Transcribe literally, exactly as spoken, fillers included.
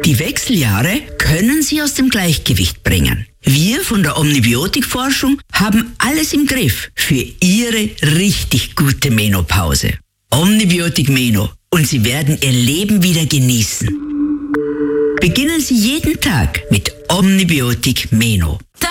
Die Wechseljahre können Sie aus dem Gleichgewicht bringen. Wir von der Omnibiotik-Forschung haben alles im Griff für Ihre richtig gute Menopause. Omnibiotik Meno und Sie werden Ihr Leben wieder genießen. Beginnen Sie jeden Tag mit Omnibiotik Meno.